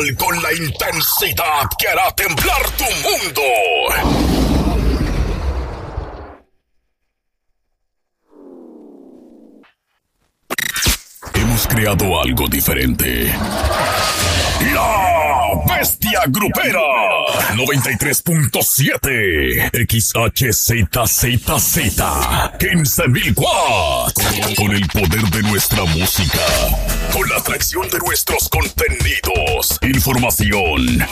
Nacional con la intensidad que hará temblar tu mundo. Hemos creado algo diferente. La Bestia Grupera 93.7 XHZZZ 15.000 watts. Con el poder de nuestra música, con la atracción de nuestros contenidos, información